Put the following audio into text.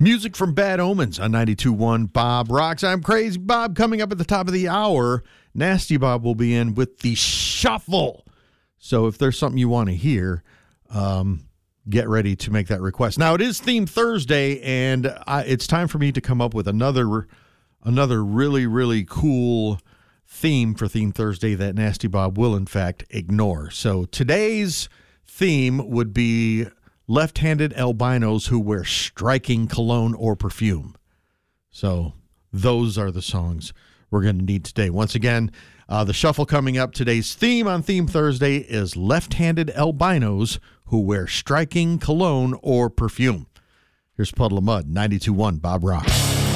Music from Bad Omens on 92.1 Bob Rocks. I'm Crazy Bob. Coming up at the top of the hour, Nasty Bob will be in with the Shuffle. So if there's something you want to hear, get ready to make that request. Now, it is Theme Thursday, and it's time for me to come up with another really, really cool theme for Theme Thursday that Nasty Bob will, in fact, ignore. So today's theme would be left-handed albinos who wear striking cologne or perfume. So those are the songs we're going to need today. Once again, the Shuffle coming up. Today's theme on Theme Thursday is left-handed albinos who wear striking cologne or perfume. Here's Puddle of Mudd, 92.1 Bob Rock.